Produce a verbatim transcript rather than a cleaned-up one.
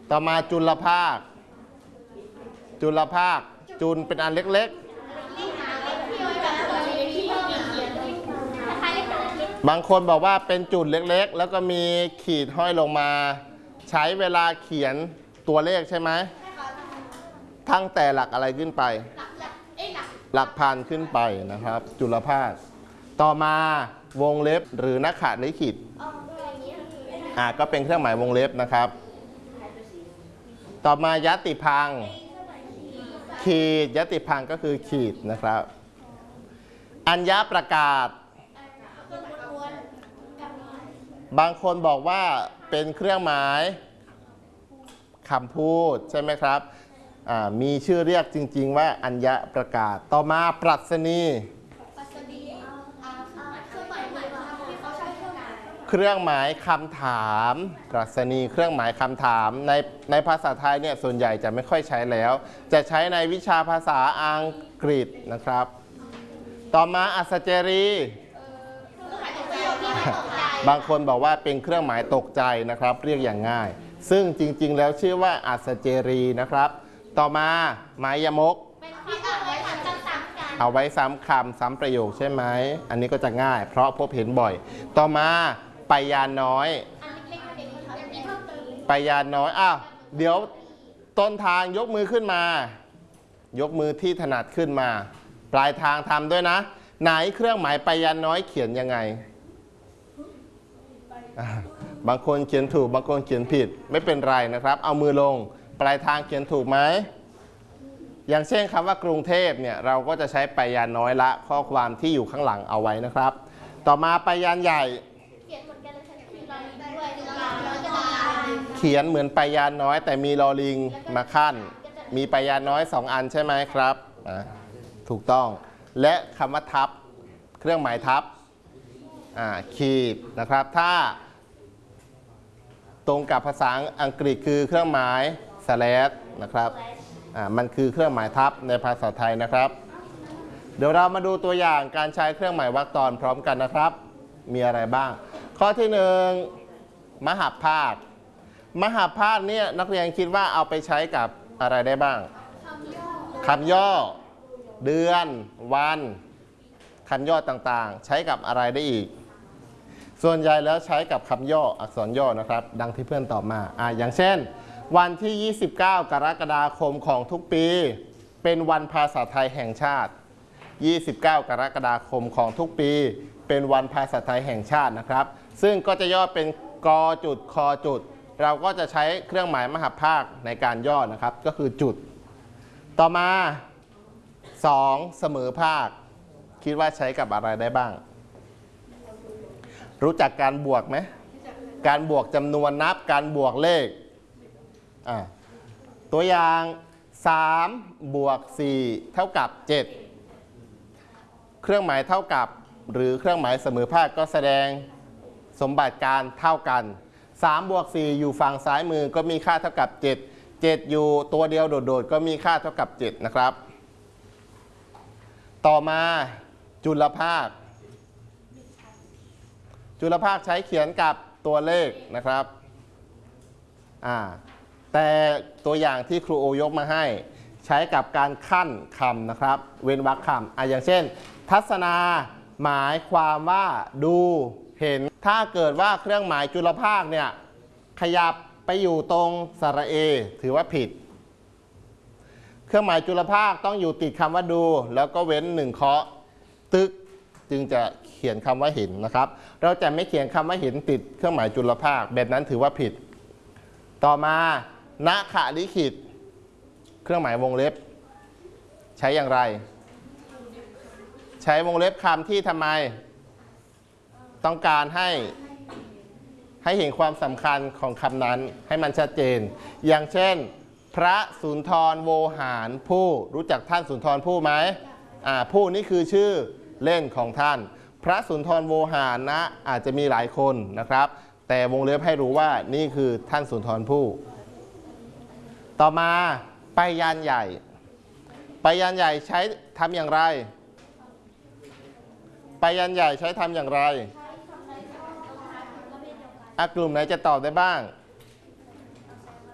ต่อมาจุลภาคจุลภาคจุลเป็นอันเล็กๆบางคนบอกว่าเป็นจุดเล็กๆแล้วก็มีขีดห้อยลงมาใช้เวลาเขียนตัวเลขใช่ไหมตั้งแต่หลักอะไรขึ้นไปหลักพันขึ้นไปนะครับจุลภาคต่อมาวงเล็บหรือนักขัตลิขิตอ่าก็เป็นเครื่องหมายวงเล็บนะครับต่อมายติพังขีดยติพังก็คือขีดนะครับอัญญประกาศบางคนบอกว่าเป็นเครื่องหมายคำพูดใช่ไหมครับมีชื่อเรียกจริงๆว่าอัญญประกาศต่อมาปรัชนีเครื่องหมายคำถามปรัชนีเครื่องหมายคำถามในในภาษาไทยเนี่ยส่วนใหญ่จะไม่ค่อยใช้แล้วจะใช้ในวิชาภาษาอังกฤษนะครับต่อมาอัศเจรีบางคนบอกว่าเป็นเครื่องหมายตกใจนะครับเรียกอย่างง่ายซึ่งจริงๆแล้วชื่อว่าอัศเจรีนะครับต่อมาหมายยมกเอาไว้ซ้ำคำซ้ำประโยคใช่ไหมอันนี้ก็จะง่ายเพราะพบเห็นบ่อยต่อมาไปยานน้อยไปยานน้อยอ้าวเดี๋ยวต้นทางยกมือขึ้นมายกมือที่ถนัดขึ้นมาปลายทางทำด้วยนะไหนเครื่องหมายไปยานน้อยเขียนยังไงบางคนเขียนถูกบางคนเขียนผิดไม่เป็นไรนะครับเอามือลงปลายทางเขียนถูกไหมอย่างเช่นคำว่ากรุงเทพเนี่ยเราก็จะใช้ไปยานน้อยละข้อความที่อยู่ข้างหลังเอาไว้นะครับต่อมาไปยานใหญ่เขียนเหมือนไปยานน้อยแต่มีลอลิงมาขั้นมีไปยานน้อยสองอันใช่ไหมครับถูกต้องและคำว่าทับเครื่องหมายทับขีดนะครับถ้าตรงกับภาษาอังกฤษคือเครื่องหมาย slash นะครับมันคือเครื่องหมายทับในภาษาไทยนะครับเดี๋ยวเรามาดูตัวอย่างการใช้เครื่องหมายวรรคตอนพร้อมกันนะครับมีอะไรบ้างข้อที่หนึ่งมหภาคมหภาคเนี่ยนักเรียนคิดว่าเอาไปใช้กับอะไรได้บ้างคำย่อเดือนวันคำย่อต่างๆใช้กับอะไรได้อีกส่วนใหญ่แล้วใช้กับคำย่ออักษรย่อนะครับดังที่เพื่อนตอบมาอ่าอย่างเช่นวันที่ยี่สิบเก้ากรกฎาคมของทุกปีเป็นวันภาษาไทยแห่งชาติยี่สิบเก้ากรกฎาคมของทุกปีเป็นวันภาษาไทยแห่งชาตินะครับซึ่งก็จะย่อเป็นกจุดคจุดเราก็จะใช้เครื่องหมายมหภาคในการย่อนะครับก็คือจุดต่อมาสองเสมอภาคคิดว่าใช้กับอะไรได้บ้างรู้จักการบวกไหมการบวกจำนวนนับการบวกเลขตัวอย่างสามบวกสี่เท่ากับเจ็ดเครื่องหมายเท่ากับหรือเครื่องหมายเสมอภาคก็แสดงสมบัติการเท่ากันสามบวกสี่อยู่ฝั่งซ้ายมือก็มีค่าเท่ากับเจ็ด เจ็ดอยู่ตัวเดียวโดดๆก็มีค่าเท่ากับเจ็ดนะครับต่อมาจุลภาคจุลภาคใช้เขียนกับตัวเลขนะครับอ่าแต่ตัวอย่างที่ครูโอยกมาให้ใช้กับการขั้นคำนะครับเว้นวรรคคำอ่ะอย่างเช่นทัศนาหมายความว่าดูเห็นถ้าเกิดว่าเครื่องหมายจุลภาคเนี่ยขยับไปอยู่ตรงสระเอถือว่าผิดเครื่องหมายจุลภาคต้องอยู่ติดคำว่าดูแล้วก็เว้นหนึ่งเคาะตึกจึงจะเขียนคำว่าเห็นนะครับเราจะไม่เขียนคำว่าเห็นติดเครื่องหมายจุลภาคแบบนั้นถือว่าผิดต่อมาณขะลิขิตเครื่องหมายวงเล็บใช้อย่างไรใช้วงเล็บคำที่ทำไมต้องการให้ให้เห็นความสำคัญของคำนั้นให้มันชัดเจนอย่างเช่นพระสุนทรโวหารผู้รู้จักท่านสุนทรภู่ไหมอ่าผู้นี่คือชื่อเล่นของท่านพระสุนทรโวหารนะอาจจะมีหลายคนนะครับแต่วงเล็บให้รู้ว่านี่คือท่านสุนทรภู่ต่อมาไปยานใหญ่ไปยานใหญ่ใช้ทำอย่างไรไปยานใหญ่ใช้ทำอย่างไรอ่ะกลุ่มไหนจะตอบได้บ้าง